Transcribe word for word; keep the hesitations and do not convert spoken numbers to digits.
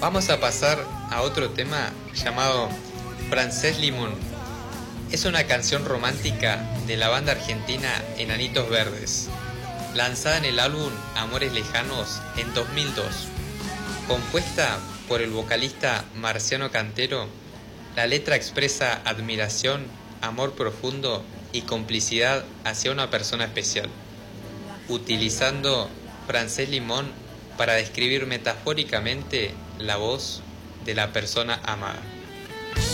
Vamos a pasar a otro tema llamado Francés Limón. Es una canción romántica de la banda argentina Enanitos Verdes, lanzada en el álbum Amores Lejanos en dos mil dos. Compuesta por el vocalista Marciano Cantero, la letra expresa admiración, amor profundo y complicidad hacia una persona especial, utilizando Francés Limón para describir metafóricamente la voz de la persona amada.